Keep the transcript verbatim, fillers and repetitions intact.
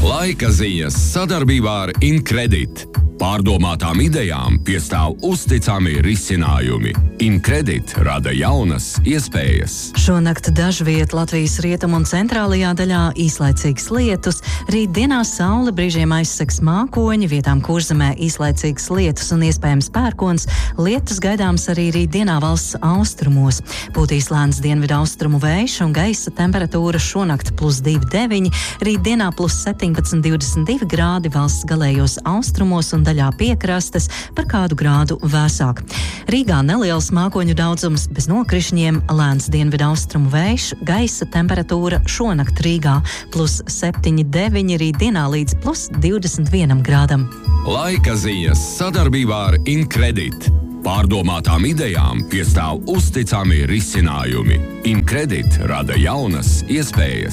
Laika ziņas sadarbībā ar Incredit. Pārdomātām idejām piestāv uzticami risinājumi. Incredit rada jaunas iespējas. Šonakt dažviet Latvijas rietumu un centrālajā daļā īslaicīgs lietus. Rītdienā saule brīžiem aizsegs mākoņi, vietām Kurzemē īslaicīgs lietus un iespējams pērkons. Lietus gaidāms arī rītdienā valsts austrumos. Būtīs lēns dienvidu austrumu vējš un gaisa temperatūra šonakt plus divi deviņi, rītdienā plus septiņpadsmit divdesmit divi grādi valsts galējos austrumos un daļā piekrastes, par kādu grādu vēsāk. Rīgā neliels mākoņu daudzums bez nokrišņiem, lēns dienvidu austrumu vējš, gaisa temperatūra šonakt Rīgā plus septiņi deviņi, rītdienā līdz plus divdesmit vienam grādam. Laika ziņas sadarbībā ar Incredit. Pārdomātām idejām piestāv uzticami risinājumi. Incredit rada jaunas iespējas.